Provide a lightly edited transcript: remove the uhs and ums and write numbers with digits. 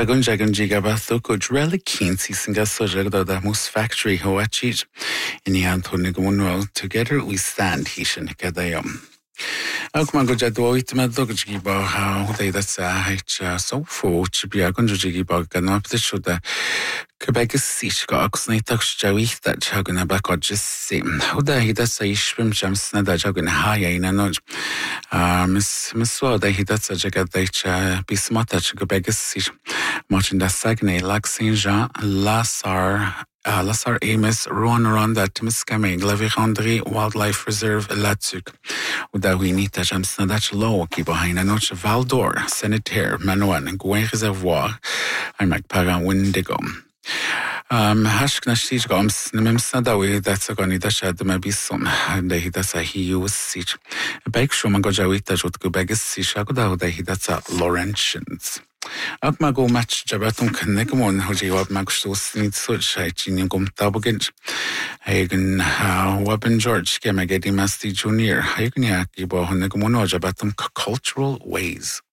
Agun jagan jiga could really keen season gas so the most factory ho achich in the Anthony Gumunwell together we stand hishin kadayam. Akman go jadwait medlogji ba how they that's so for chibia gunjigi ba ganap the should Quebec is oxney touch jawi that chaguna back or just same. How the he does a shrimp jumps that jagun high in a nudge. Miss Wada he does a jacket that be smart at Quebec is much in the Saguenay, Lac Saint Jean, Lassar Amos, Rouen around that Timiskaming, Levi Wildlife Reserve, Latsuk. Uda we need to jump snadach low, keep behind a notch Val d'Or, Senetaire, Manuan, Gouin Reservoir, I make Pagan Windigo. Hashkna Shigams, Nemsadawi, that's a gonita shad, maybe some, and they that's a he was siege. A bake shumagojawita would go beg a sishagoda, they that's a Laurentians. Akmago match Jabatum Kanegamon, Hoji Magsus needs such a genium tabogin. Hagen Waben George came a getting Masti Junior, Hagniaki Bohonegamono Jabatum cultural ways.